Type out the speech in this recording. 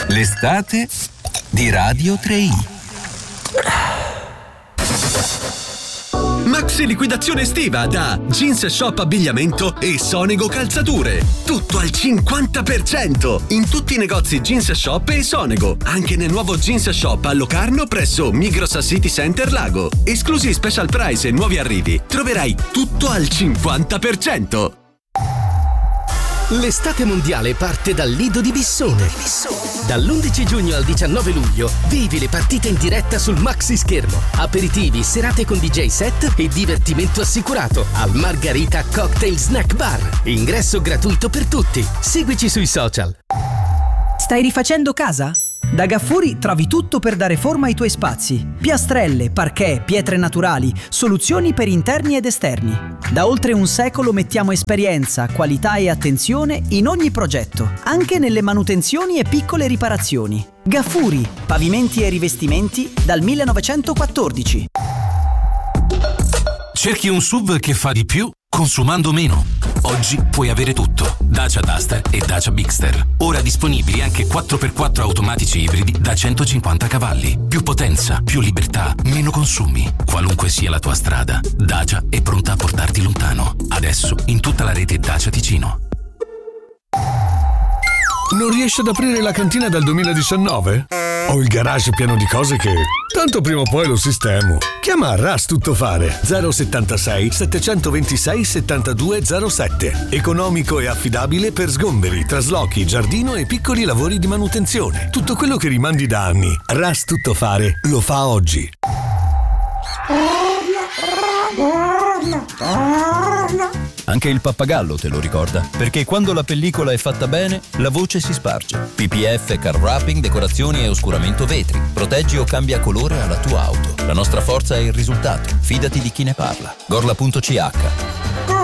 L'estate di Radio 3i. Maxi liquidazione estiva da Jeans Shop Abbigliamento e Sonego Calzature. Tutto al 50% in tutti i negozi Jeans Shop e Sonego. Anche nel nuovo Jeans Shop a Locarno presso Migros City Center Lago. Esclusi special price e nuovi arrivi. Troverai tutto al 50%. L'estate mondiale parte dal Lido di Bissone. Dall'11 giugno al 19 luglio vivi le partite in diretta sul maxi schermo. Aperitivi, serate con DJ set e divertimento assicurato al Margarita Cocktail Snack Bar. Ingresso gratuito per tutti. Seguici sui social. Stai rifacendo casa? Da Gaffuri trovi tutto per dare forma ai tuoi spazi. Piastrelle, parquet, pietre naturali, soluzioni per interni ed esterni. Da oltre un secolo mettiamo esperienza, qualità e attenzione in ogni progetto, anche nelle manutenzioni e piccole riparazioni. Gaffuri, pavimenti e rivestimenti dal 1914. Cerchi un SUV che fa di più consumando meno? Oggi puoi avere tutto. Dacia Duster e Dacia Bigster. Ora disponibili anche 4x4 automatici ibridi da 150 cavalli. Più potenza, più libertà, meno consumi. Qualunque sia la tua strada, Dacia è pronta a portarti lontano. Adesso in tutta la rete Dacia Ticino. Non riesci ad aprire la cantina dal 2019? Ho il garage pieno di cose che tanto prima o poi lo sistemo. Chiama Ras Tuttofare 076 726 7207. Economico e affidabile per sgomberi, traslochi, giardino e piccoli lavori di manutenzione. Tutto quello che rimandi da anni. Ras Tuttofare lo fa oggi. Anche il pappagallo te lo ricorda, perché quando la pellicola è fatta bene, la voce si sparge. PPF, car wrapping, decorazioni e oscuramento vetri. Proteggi o cambia colore alla tua auto. La nostra forza è il risultato. Fidati di chi ne parla. Gorla.ch.